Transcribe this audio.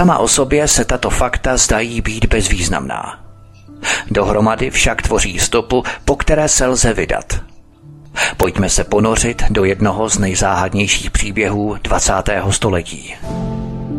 Sama o sobě se tato fakta zdají být bezvýznamná. Dohromady však tvoří stopu, po které se lze vydat. Pojďme se ponořit do jednoho z nejzáhadnějších příběhů 20. století.